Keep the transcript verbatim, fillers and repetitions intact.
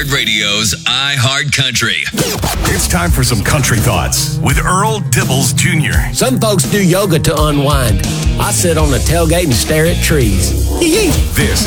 iHeartRadio's iHeartCountry. It's time for some country thoughts with Earl Dibbles Junior Some folks do yoga to unwind. I sit on the tailgate and stare at trees. This